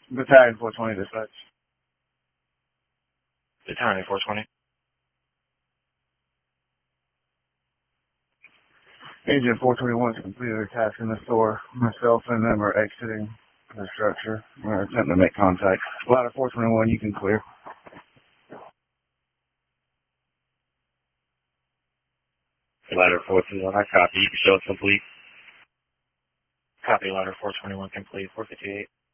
Battalion 420 dispatch. Battalion 420. Agent 421 completed a task in the store. Myself and them are exiting the structure. We're attempting to make contact. Ladder 421, you can clear. Ladder 421, I copy. You can show us complete. Copy, ladder 421 complete, 458.